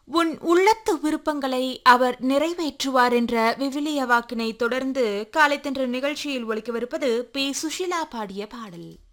உன் உள்ளத்து விருப்பங்களை அவர் நிறைவேற்றுவார் என்ற விவிலிய வாக்கினை தொடர்ந்து காலை தென்ற நிகழ்ச்சியில் ஒலிக்கவிருப்பது பி. சுஷீலா பாடிய பாடல்.